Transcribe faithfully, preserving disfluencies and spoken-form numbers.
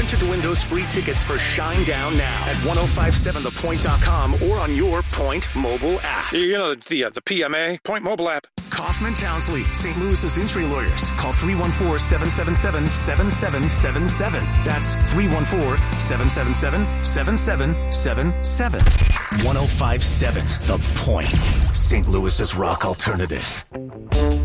enter to win those free tickets for Shinedown now at ten fifty-seven the point dot com or on your Point mobile app. You know, the, uh, the P M A, Point mobile app. Kaufman Townsley, Saint Louis's injury lawyers. Call three one four, seven seven seven, seven seven seven seven. That's three one four, seven seven seven, seven seven seven seven. ten fifty-seven The Point, Saint Louis's rock alternative.